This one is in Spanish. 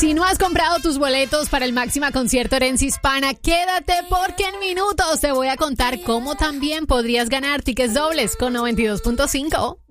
Si no has comprado tus boletos para el Máxima Concierto Herencia Hispana, quédate porque en minutos te voy a contar cómo también podrías ganar tickets dobles con 92.5.